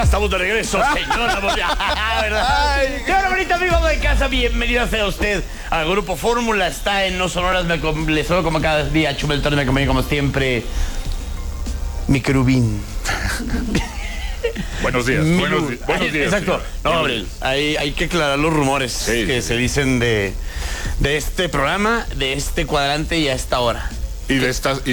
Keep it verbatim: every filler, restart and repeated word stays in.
estamos de regreso, señora. ¿Verdad? Señora bonita, amigo de casa, bienvenido sea usted al Grupo Fórmula. Está en No Sonoras, me le solo como cada día, Chumel me acompaña como siempre, mi querubín. Buenos días, Mi buenos, lu- di buenos Ay, días. exacto. Señor. No, hombre, hay, hay que aclarar los rumores Sí, que sí, se sí. dicen de, de este programa, de este cuadrante y a esta hora. Y de estas...